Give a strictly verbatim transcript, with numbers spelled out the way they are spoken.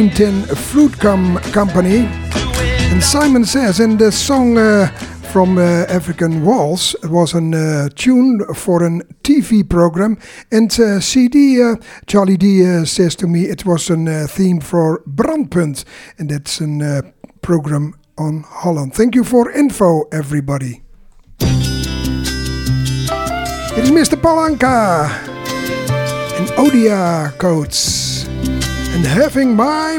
Tin Fruit Com- Company. And Simon Says in the song uh, from uh, African Waltz, it was a uh, tune for a T V program. And uh, C D, uh, Charlie D uh, says to me it was a uh, theme for Brandpunt. And that's a uh, program on Holland. Thank you for info, everybody. It is Mister Palanca and Odia Coates and Having My